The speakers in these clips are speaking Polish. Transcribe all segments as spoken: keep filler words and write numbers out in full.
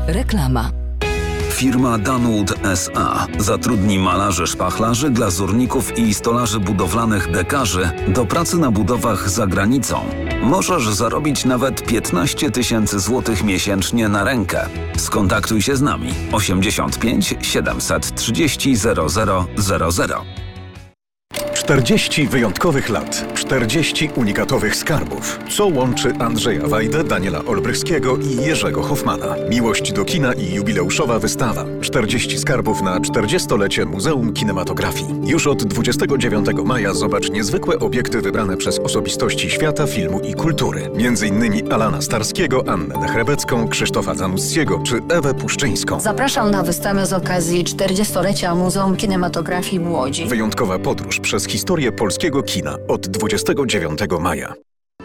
Reklama. Firma Danwood S A zatrudni malarzy, szpachlarzy, glazurników i stolarzy budowlanych dekarzy do pracy na budowach za granicą. Możesz zarobić nawet piętnaście tysięcy złotych miesięcznie na rękę. Skontaktuj się z nami osiemdziesiąt pięć siedemset trzydzieści zero zero zero zero. czterdzieści wyjątkowych lat, czterdzieści unikatowych skarbów. Co łączy Andrzeja Wajdę, Daniela Olbrychskiego i Jerzego Hoffmana? Miłość do kina i jubileuszowa wystawa. czterdzieści skarbów na czterdziestolecie Muzeum Kinematografii. Już od dwudziestego dziewiątego maja zobacz niezwykłe obiekty wybrane przez osobistości świata, filmu i kultury. Między innymi Alana Starskiego, Annę Dechrebecką, Krzysztofa Zanussiego czy Ewę Puszczyńską. Zapraszam na wystawę z okazji czterdziestolecia Muzeum Kinematografii w Łodzi. Wyjątkowa podróż przez historię polskiego kina od dwudziestego dziewiątego maja.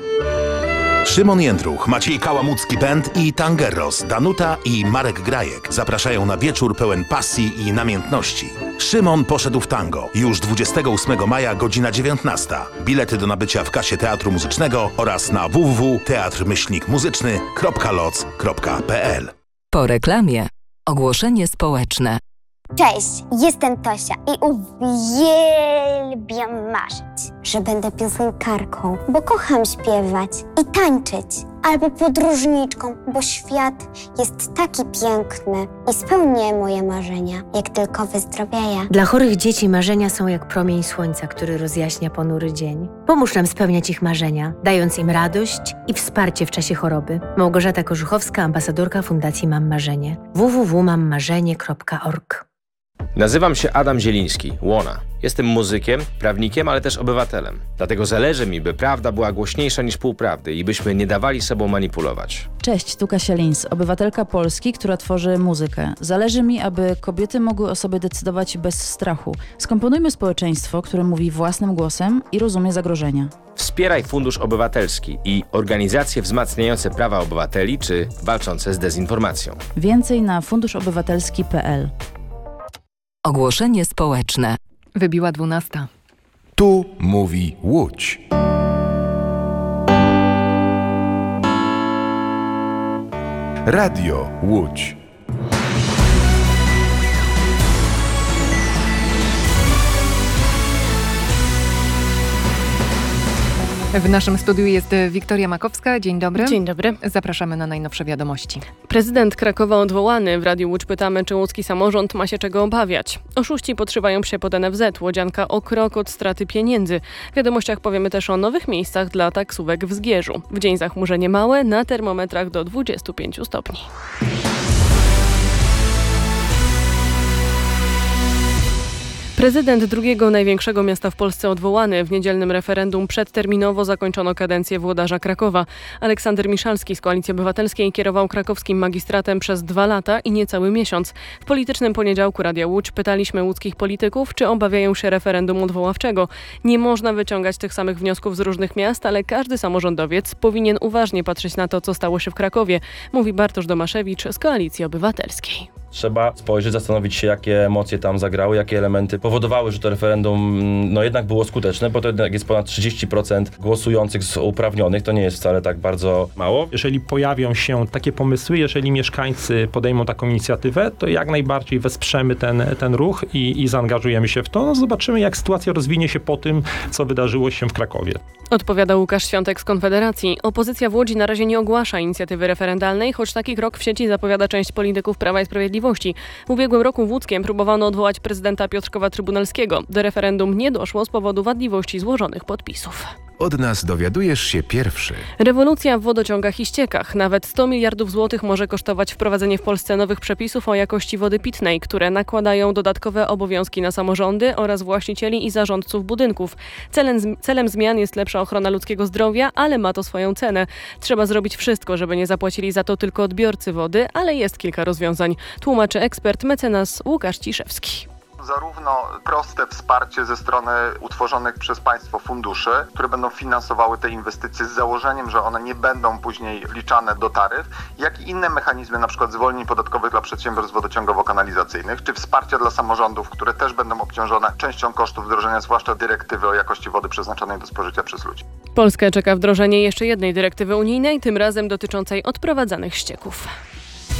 Szymon Jędruch, Maciej Kałamucki Band i Tangerros, Danuta i Marek Grajek zapraszają na wieczór pełen pasji i namiętności. Szymon poszedł w tango. Już dwudziestego ósmego maja, godzina dziewiętnasta. Bilety do nabycia w kasie Teatru Muzycznego oraz na w w w kropka teatr myślnik muzyczny kropka loc kropka p l. Po reklamie ogłoszenie społeczne. Cześć, jestem Tosia i uwielbiam marzyć, że będę piosenkarką, bo kocham śpiewać i tańczyć. Albo podróżniczką, bo świat jest taki piękny i spełnię moje marzenia, jak tylko wyzdrowieję. Dla chorych dzieci marzenia są jak promień słońca, który rozjaśnia ponury dzień. Pomóż nam spełniać ich marzenia, dając im radość i wsparcie w czasie choroby. Małgorzata Korzuchowska, ambasadorka Fundacji Mam Marzenie. w w w kropka mam marzenie kropka org. Nazywam się Adam Zieliński, Łona. Jestem muzykiem, prawnikiem, ale też obywatelem. Dlatego zależy mi, by prawda była głośniejsza niż półprawdy i byśmy nie dawali sobą manipulować. Cześć, tu Kasia Lins, obywatelka Polski, która tworzy muzykę. Zależy mi, aby kobiety mogły o sobie decydować bez strachu. Skomponujmy społeczeństwo, które mówi własnym głosem i rozumie zagrożenia. Wspieraj Fundusz Obywatelski i organizacje wzmacniające prawa obywateli czy walczące z dezinformacją. Więcej na fundusz obywatelski kropka p l. Ogłoszenie społeczne. Wybiła dwunasta. Tu mówi Łódź. Radio Łódź. W naszym studiu jest Wiktoria Makowska. Dzień dobry. Dzień dobry. Zapraszamy na najnowsze wiadomości. Prezydent Krakowa odwołany. W Radiu Łódź pytamy, czy łódzki samorząd ma się czego obawiać. Oszuści podszywają się pod N F Z. Łodzianka o krok od straty pieniędzy. W wiadomościach powiemy też o nowych miejscach dla taksówek w Zgierzu. W dzień zachmurzenie małe, na termometrach do dwudziestu pięciu stopni. Prezydent drugiego największego miasta w Polsce odwołany. W niedzielnym referendum przedterminowo zakończono kadencję włodarza Krakowa. Aleksander Miszalski z Koalicji Obywatelskiej kierował krakowskim magistratem przez dwa lata i niecały miesiąc. W politycznym poniedziałku Radia Łódź pytaliśmy łódzkich polityków, czy obawiają się referendum odwoławczego. Nie można wyciągać tych samych wniosków z różnych miast, ale każdy samorządowiec powinien uważnie patrzeć na to, co stało się w Krakowie, mówi Bartosz Domaszewicz z Koalicji Obywatelskiej. Trzeba spojrzeć, zastanowić się, jakie emocje tam zagrały, jakie elementy powodowały, że to referendum no jednak było skuteczne, bo to jednak jest ponad trzydzieści procent głosujących z uprawnionych, to nie jest wcale tak bardzo mało. Jeżeli pojawią się takie pomysły, jeżeli mieszkańcy podejmą taką inicjatywę, to jak najbardziej wesprzemy ten, ten ruch i, i zaangażujemy się w to. No zobaczymy, jak sytuacja rozwinie się po tym, co wydarzyło się w Krakowie. Odpowiada Łukasz Świątek z Konfederacji. Opozycja w Łodzi na razie nie ogłasza inicjatywy referendalnej, choć taki krok w sieci zapowiada część polityków Prawa i Sprawiedliwości. W ubiegłym roku w Łódzkiem próbowano odwołać prezydenta Piotrkowa Trybunalskiego. Do referendum nie doszło z powodu wadliwości złożonych podpisów. Od nas dowiadujesz się pierwszy. Rewolucja w wodociągach i ściekach. Nawet sto miliardów złotych może kosztować wprowadzenie w Polsce nowych przepisów o jakości wody pitnej, które nakładają dodatkowe obowiązki na samorządy oraz właścicieli i zarządców budynków. Celem, celem zmian jest lepsza ochrona ludzkiego zdrowia, ale ma to swoją cenę. Trzeba zrobić wszystko, żeby nie zapłacili za to tylko odbiorcy wody, ale jest kilka rozwiązań. Tłumaczy ekspert mecenas Łukasz Ciszewski. Zarówno proste wsparcie ze strony utworzonych przez państwo funduszy, które będą finansowały te inwestycje z założeniem, że one nie będą później wliczane do taryf, jak i inne mechanizmy, np. zwolnień podatkowych dla przedsiębiorstw wodociągowo-kanalizacyjnych, czy wsparcia dla samorządów, które też będą obciążone częścią kosztów wdrożenia, zwłaszcza dyrektywy o jakości wody przeznaczonej do spożycia przez ludzi. Polskę czeka wdrożenie jeszcze jednej dyrektywy unijnej, tym razem dotyczącej odprowadzanych ścieków.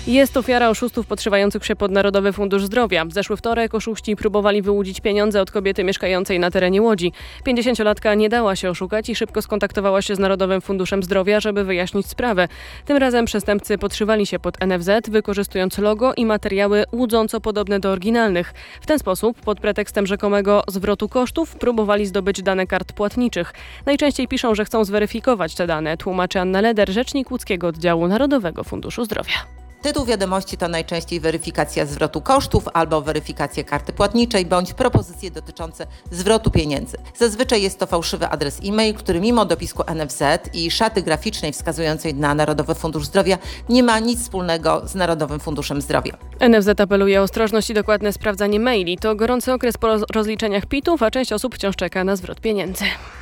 Jest ofiara oszustów podszywających się pod Narodowy Fundusz Zdrowia. W zeszły wtorek oszuści próbowali wyłudzić pieniądze od kobiety mieszkającej na terenie Łodzi. pięćdziesięciolatka nie dała się oszukać i szybko skontaktowała się z Narodowym Funduszem Zdrowia, żeby wyjaśnić sprawę. Tym razem przestępcy podszywali się pod N F Z, wykorzystując logo i materiały łudząco podobne do oryginalnych. W ten sposób, pod pretekstem rzekomego zwrotu kosztów, próbowali zdobyć dane kart płatniczych. Najczęściej piszą, że chcą zweryfikować te dane, tłumaczy Anna Leder, rzecznik łódzkiego oddziału Narodowego Funduszu Zdrowia. Tytuł wiadomości to najczęściej weryfikacja zwrotu kosztów albo weryfikacja karty płatniczej bądź propozycje dotyczące zwrotu pieniędzy. Zazwyczaj jest to fałszywy adres e-mail, który mimo dopisku N F Z i szaty graficznej wskazującej na Narodowy Fundusz Zdrowia nie ma nic wspólnego z Narodowym Funduszem Zdrowia. N F Z apeluje o ostrożność i dokładne sprawdzanie maili. To gorący okres po rozliczeniach P I T-ów, a część osób wciąż czeka na zwrot pieniędzy.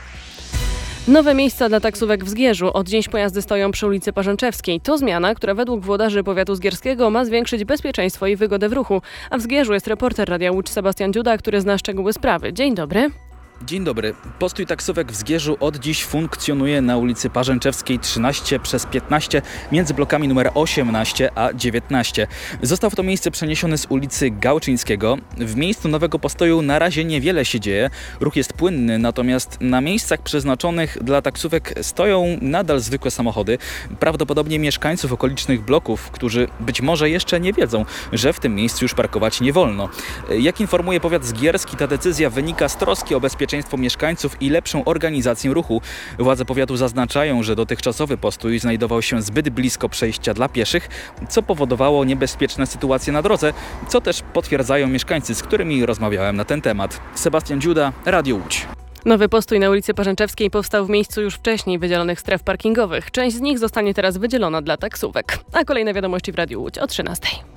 Nowe miejsca dla taksówek w Zgierzu. Od dziś pojazdy stoją przy ulicy Parzęczewskiej. To zmiana, która według włodarzy powiatu zgierskiego ma zwiększyć bezpieczeństwo i wygodę w ruchu. A w Zgierzu jest reporter Radia Łódź Sebastian Dziuda, który zna szczegóły sprawy. Dzień dobry. Dzień dobry. Postój taksówek w Zgierzu od dziś funkcjonuje na ulicy Parzęczewskiej trzynaście przez piętnaście między blokami numer osiemnaście a dziewiętnaście. Został w to miejsce przeniesiony z ulicy Gałczyńskiego. W miejscu nowego postoju na razie niewiele się dzieje. Ruch jest płynny, natomiast na miejscach przeznaczonych dla taksówek stoją nadal zwykłe samochody. Prawdopodobnie mieszkańców okolicznych bloków, którzy być może jeszcze nie wiedzą, że w tym miejscu już parkować nie wolno. Jak informuje powiat zgierski, ta decyzja wynika z troski o bezpieczeństwo bezpieczeństwo mieszkańców i lepszą organizację ruchu. Władze powiatu zaznaczają, że dotychczasowy postój znajdował się zbyt blisko przejścia dla pieszych, co powodowało niebezpieczne sytuacje na drodze, co też potwierdzają mieszkańcy, z którymi rozmawiałem na ten temat. Sebastian Dziuda, Radio Łódź. Nowy postój na ulicy Parzęczewskiej powstał w miejscu już wcześniej wydzielonych stref parkingowych. Część z nich zostanie teraz wydzielona dla taksówek. A kolejne wiadomości w Radiu Łódź o trzynastej.